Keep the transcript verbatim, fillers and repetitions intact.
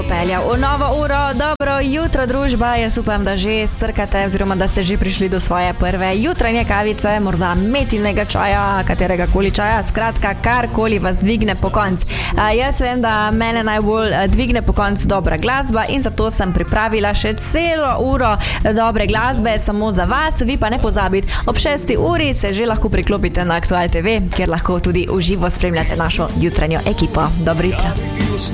popeljal v novo uro. Dobro jutro, družba. Jaz upam, da že strkate oziroma da ste že prišli do svoje prve jutranje kavice, morda metilnega čaja, katerega koli čaja, skratka, karkoli vas dvigne po konc. Jaz vem, da mene najbolj dvigne po konc dobra glasba in zato sem pripravila še celo uro dobre glasbe samo za vas. Vi pa ne pozabite, ob šesti uri se že lahko priklopite na Aktual T V, kjer lahko tudi uživo spremljate našo jutranjo ekipo. Dobro jutro.